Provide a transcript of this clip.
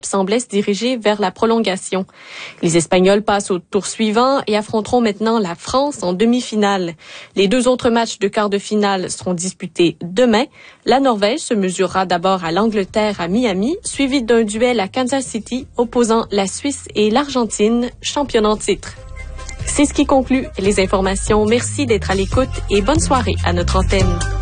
semblait se diriger vers la prolongation. Les Espagnols passent au tour suivant et affronteront maintenant la France en demi-finale. Les 2 autres matchs de quart de finale seront disputés demain. La Norvège se mesurera d'abord à l'Angleterre à Miami, suivi d'un duel à Kansas City opposant la Suisse et l'Argentine, championnes en titre. C'est ce qui conclut les informations. Merci d'être à l'écoute et bonne soirée à notre antenne.